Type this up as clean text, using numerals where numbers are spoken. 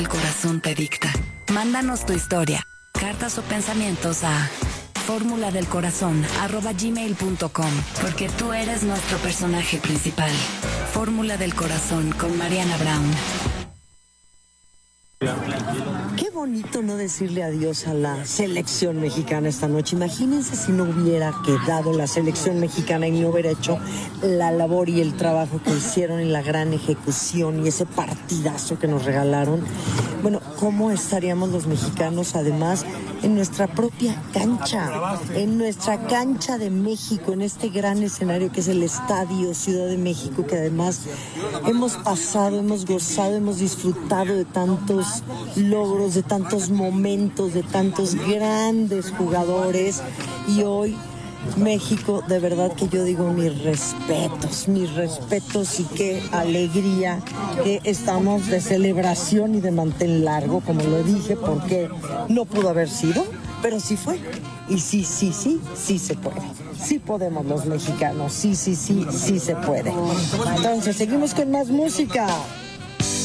El corazón te dicta. Mándanos tu historia, cartas o pensamientos a formuladelcorazon@gmail.com, porque tú eres nuestro personaje principal. Fórmula del Corazón con Mariana Brown. Qué bonito no decirle adiós a la selección mexicana esta noche. Imagínense si no hubiera quedado la selección mexicana y no hubiera hecho la labor y el trabajo que hicieron y la gran ejecución y ese partidazo que nos regalaron. Bueno, ¿cómo estaríamos los mexicanos además en nuestra propia cancha? En nuestra cancha de México, en este gran escenario que es el Estadio Ciudad de México, que además hemos pasado, hemos gozado, hemos disfrutado de tantos logros, de tantos momentos, de tantos grandes jugadores, y hoy México, de verdad que yo digo mis respetos y qué alegría que estamos de celebración y de mantel largo, como lo dije, porque no pudo haber sido, pero sí fue. Y sí se puede. Sí podemos los mexicanos, sí se puede. Entonces, seguimos con más música.